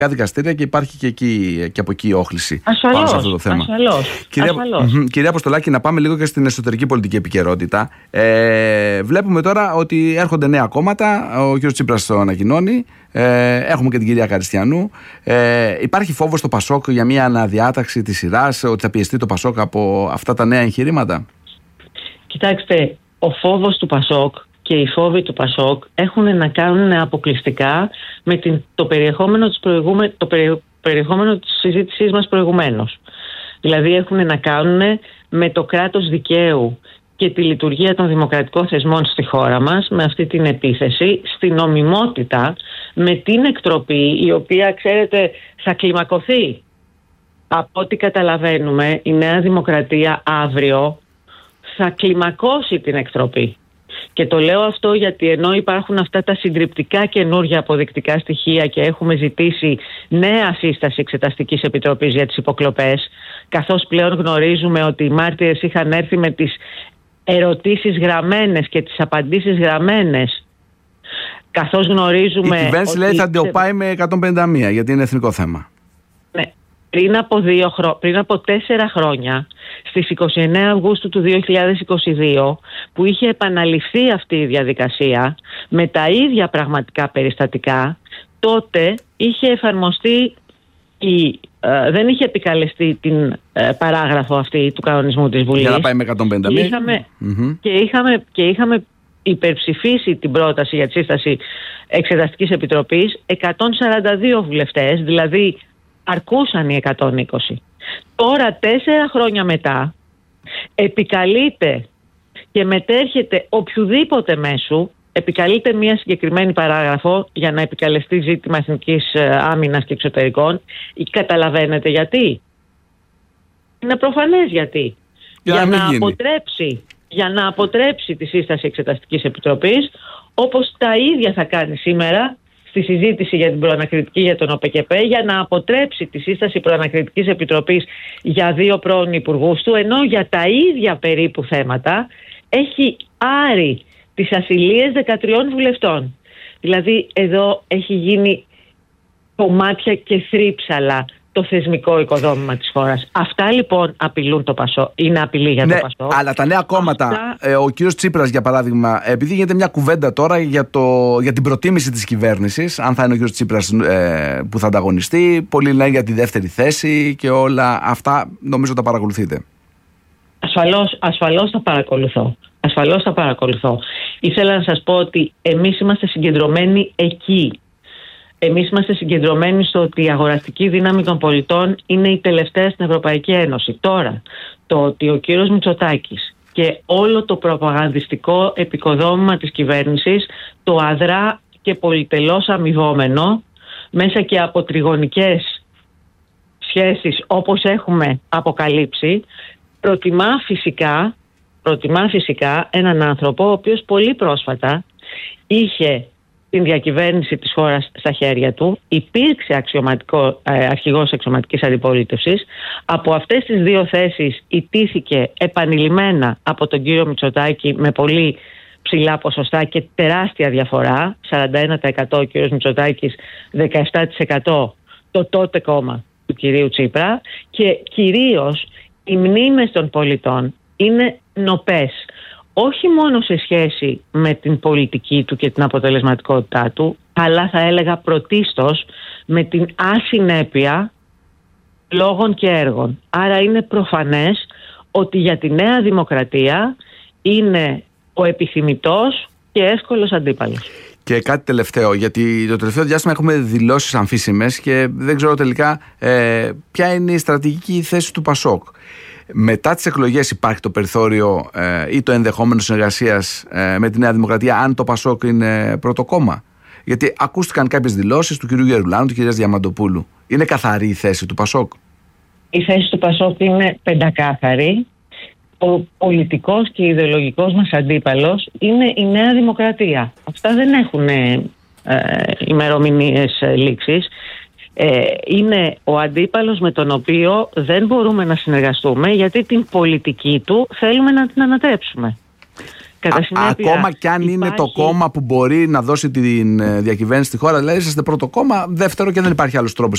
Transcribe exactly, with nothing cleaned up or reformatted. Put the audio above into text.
δικαστήρια και υπάρχει και, εκεί, και από εκεί η όχληση ασφαλώς, πάνω σε αυτό το θέμα. Ασφαλώς, κυρία, ασφαλώς. κυρία Αποστολάκη, να πάμε λίγο και στην εσωτερική πολιτική επικαιρότητα. Ε, βλέπουμε τώρα ότι έρχονται νέα κόμματα. Ο κ. Τσίπρας το ανακοινώνει. Ε, έχουμε και την κυρία Καριστιανού. Ε, υπάρχει φόβος στο Πασόκ για μια αναδιάταξη της σειράς, ότι θα πιεστεί το Πασόκ από αυτά τα νέα εγχειρήματα? Κοιτάξτε, ο φόβος του Πασόκ και οι φόβοι του Πασόκ έχουν να κάνουν αποκλειστικά με την, το, περιεχόμενο της προηγούμε, το περι, περιεχόμενο της συζήτησής μας προηγουμένως. Δηλαδή έχουν να κάνουν με το κράτος δικαίου και τη λειτουργία των δημοκρατικών θεσμών στη χώρα μας, με αυτή την επίθεση, στην νομιμότητα, με την εκτροπή, η οποία, ξέρετε, θα κλιμακωθεί. Από ό,τι καταλαβαίνουμε, η Νέα Δημοκρατία αύριο θα κλιμακώσει την εκτροπή. Και το λέω αυτό γιατί ενώ υπάρχουν αυτά τα συντριπτικά καινούργια αποδεικτικά στοιχεία και έχουμε ζητήσει νέα σύσταση Εξεταστικής Επιτροπής για τις υποκλοπές, καθώς πλέον γνωρίζουμε ότι οι μάρτυρες είχαν έρθει με τις ερωτήσεις γραμμένες και τις απαντήσεις γραμμένες, καθώς γνωρίζουμε... Η κυβέρνηση ότι... λέει θα το πάει με εκατόν πενήντα μία γιατί είναι εθνικό θέμα. Ναι. Πριν από, δύο χρο... πριν από τέσσερα χρόνια, στις είκοσι εννέα Αυγούστου του δύο χιλιάδες είκοσι δύο, που είχε επαναληφθεί αυτή η διαδικασία με τα ίδια πραγματικά περιστατικά, τότε είχε εφαρμοστεί η, ε, δεν είχε επικαλεστεί την ε, παράγραφο αυτή του κανονισμού της Βουλής. Για να πάει με εκατόν πενήντα μία. Και είχαμε, mm-hmm. και είχαμε, και είχαμε υπερψηφίσει την πρόταση για τη σύσταση Εξεταστικής Επιτροπής εκατόν σαράντα δύο βουλευτές, δηλαδή αρκούσαν οι εκατόν είκοσι. Τώρα, τέσσερα χρόνια μετά, επικαλείται και μετέρχεται οποιοδήποτε μέσου, επικαλείται μια συγκεκριμένη παράγραφο για να επικαλεστεί ζήτημα εθνικής άμυνας και εξωτερικών. Καταλαβαίνετε γιατί? Είναι προφανές γιατί. Για, για, να να αποτρέψει, για να αποτρέψει τη σύσταση Εξεταστικής Επιτροπής, όπως τα ίδια θα κάνει σήμερα στη συζήτηση για την προανακριτική για τον ΟΠΕΚΕΠΕ, για να αποτρέψει τη σύσταση προανακριτικής επιτροπής για δύο πρώην υπουργούς του, ενώ για τα ίδια περίπου θέματα έχει άρει τις ασυλίες δεκατριών βουλευτών. Δηλαδή εδώ έχει γίνει κομμάτια και θρύψαλα το θεσμικό οικοδόμημα της χώρας. Αυτά λοιπόν απειλούν το Πασόκ. Είναι απειλή για ναι, το Πασόκ. Αλλά τα νέα κόμματα, Αυτά... ε, ο κύριος Τσίπρας για παράδειγμα, επειδή γίνεται μια κουβέντα τώρα για, το, για την προτίμηση της κυβέρνησης, αν θα είναι ο κύριος Τσίπρας ε, που θα ανταγωνιστεί, πολλοί λένε για τη δεύτερη θέση και όλα αυτά, νομίζω τα παρακολουθείτε. Ασφαλώς, ασφαλώς θα παρακολουθώ. Ασφαλώς θα παρακολουθώ. Ήθελα να σας πω ότι εμείς είμαστε συγκεντρωμένοι εκεί. Εμείς είμαστε συγκεντρωμένοι στο ότι η αγοραστική δύναμη των πολιτών είναι η τελευταία στην Ευρωπαϊκή Ένωση. Τώρα, το ότι ο κύριος Μητσοτάκης και όλο το προπαγανδιστικό επικοδόμημα της κυβέρνησης το αδρά και πολυτελώς αμοιβόμενο μέσα και από τριγωνικές σχέσεις όπως έχουμε αποκαλύψει, προτιμά φυσικά, προτιμά φυσικά έναν άνθρωπο ο οποίος πολύ πρόσφατα είχε την διακυβέρνηση της χώρας στα χέρια του, υπήρξε αξιωματικό, ε, αρχηγός αξιωματικής αντιπολίτευσης. Από αυτές τις δύο θέσεις ιτήθηκε επανειλημμένα από τον κύριο Μητσοτάκη με πολύ ψηλά ποσοστά και τεράστια διαφορά, σαράντα ένα τοις εκατό ο κύριος Μητσοτάκης, δεκαεπτά τοις εκατό το τότε κόμμα του κυρίου Τσίπρα, και κυρίως οι μνήμες των πολιτών είναι νοπές. Όχι μόνο σε σχέση με την πολιτική του και την αποτελεσματικότητά του, αλλά θα έλεγα πρωτίστως με την ασυνέπεια λόγων και έργων. Άρα είναι προφανές ότι για τη Νέα Δημοκρατία είναι ο επιθυμητός και εύκολος αντίπαλος. Και κάτι τελευταίο, γιατί το τελευταίο διάστημα έχουμε δηλώσεις αμφίσιμες και δεν ξέρω τελικά ε, ποια είναι η στρατηγική θέση του Πασόκ. Μετά τις εκλογές υπάρχει το περιθώριο ε, ή το ενδεχόμενο συνεργασίας ε, με τη Νέα Δημοκρατία, αν το Πασόκ είναι πρώτο κόμμα? Γιατί ακούστηκαν κάποιες δηλώσεις του κ. Γερουλάνου, του κ. Διαμαντοπούλου. Είναι καθαρή η θέση του Πασόκ? Η θέση του Πασόκ είναι πεντακάθαρη. Ο πολιτικός και ιδεολογικός μας αντίπαλος είναι η Νέα Δημοκρατία. Αυτά δεν έχουν ε, ημερομηνίες ε, λήξης. Ε, είναι ο αντίπαλος με τον οποίο δεν μπορούμε να συνεργαστούμε, γιατί την πολιτική του θέλουμε να την ανατρέψουμε. Κατά συνέπεια, ακόμα κι αν υπάρχει... είναι το κόμμα που μπορεί να δώσει τη διακυβέρνηση στη χώρα, δηλαδή είσαστε πρώτο κόμμα, δεύτερο και δεν υπάρχει άλλος τρόπος